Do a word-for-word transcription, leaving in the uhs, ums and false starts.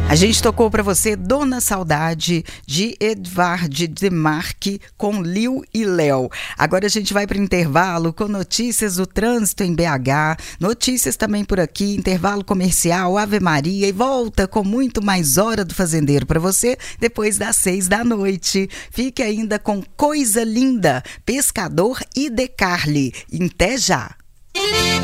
A gente tocou para você Dona Saudade, de Edvard Demarque, com Liu e Léo. Agora a gente vai para o intervalo com notícias do trânsito em B H, notícias também por aqui, intervalo comercial, Ave Maria, e volta com muito mais Hora do Fazendeiro para você depois das seis da noite. Fique ainda com Coisa Linda, Pescador e Decarli. Até já!